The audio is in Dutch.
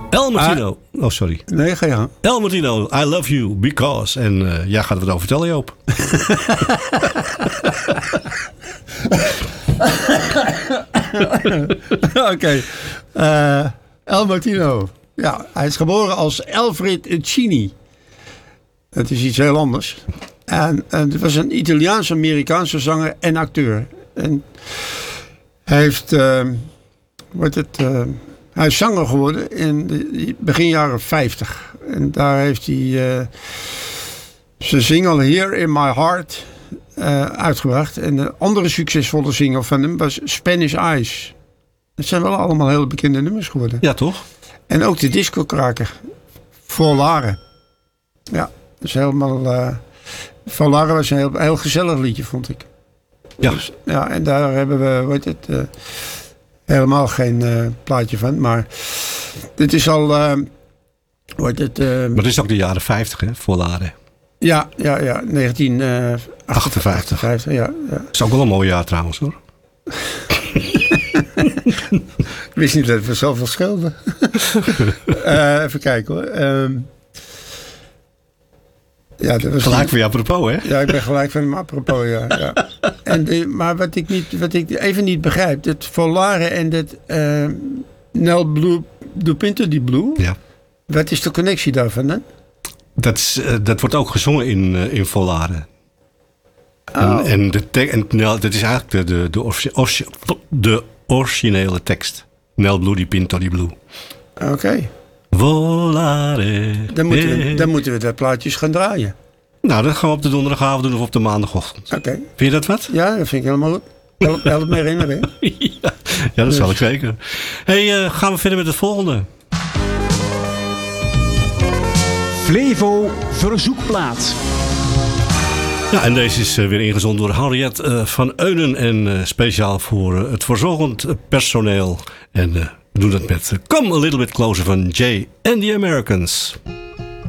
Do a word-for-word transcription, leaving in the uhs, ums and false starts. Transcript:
El Martino. Uh, oh, sorry. Nee, ga je aan. El Martino, I love you because. En uh, jij gaat het over vertellen, Joop. Oké. Okay. Uh, El Martino. Ja, hij is geboren als Alfred Uccini. Het is iets heel anders. En, en het was een Italiaans-Amerikaanse zanger en acteur. En hij heeft... Uh, wordt het... Uh, Hij is zanger geworden in de begin jaren vijftig. En daar heeft hij uh, zijn single Here in My Heart uh, uitgebracht. En de andere succesvolle single van hem was Spanish Eyes. Dat zijn wel allemaal hele bekende nummers geworden. Ja, toch? En ook de disco-kraker. Volare. Ja, dat is helemaal... Uh, Volare was een heel, heel gezellig liedje, vond ik. Ja. Dus, ja, en daar hebben we... Weet het, uh, helemaal geen uh, plaatje van, maar dit is al, uh, wordt het... Uh, maar dit is ook de jaren vijftig, hè, Volare. Ja, ja, ja, negentien achtenvijftig. achtenvijftig, ja, ja. Dat is ook wel een mooi jaar trouwens, hoor. Ik wist niet dat we zoveel schelden. uh, even kijken, hoor. Um, ja, dat was gelijk niet, voor je apropos, hè? Ja, ik ben gelijk van hem apropos, ja. ja. En de, maar wat ik, niet, wat ik even niet begrijp, dat Volare en dat uh, Nel Blue, do Pinto di Blue, ja. Wat is de connectie daarvan dan? Dat, is, uh, dat wordt ook gezongen in, uh, in Volare. Oh. En, en, de te- en nou, dat is eigenlijk de, de, de, orgi- orgi- de originele tekst. Nel Blue di Pinto di Blue. Oké. Okay. Volare. Dan moeten, we, dan moeten we dat plaatjes gaan draaien. Nou, dat gaan we op de donderdagavond doen of op de maandagochtend. Oké. Okay. Vind je dat wat? Ja, dat vind ik helemaal goed. Help, help me herinneren. ja, ja, dat dus. zal ik zeker. Hey, uh, gaan we verder met het volgende. Flevo Verzoekplaat. Ja, en deze is uh, weer ingezonden door Henriette uh, van Eunen. En uh, speciaal voor uh, het verzorgend uh, personeel. En uh, we doen dat met uh, Come a Little Bit Closer van Jay and the Americans.